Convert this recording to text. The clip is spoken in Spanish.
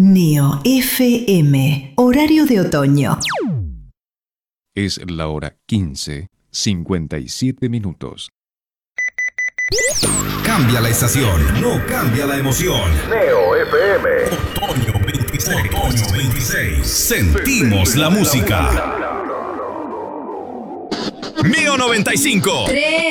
Neo FM, horario de otoño. Es la hora 15:57. Cambia la estación, no cambia la emoción. Neo FM. Otoño 26. Otoño 26. Sentimos la música. Neo 95. 3,